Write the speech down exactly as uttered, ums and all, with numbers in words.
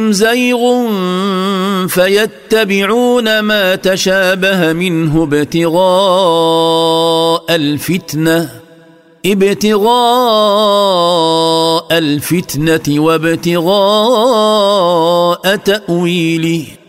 زيغ فيتبعون ما تشابه منه ابتغاء الفتنة ابتغاء الفتنة وابتغاء تأويله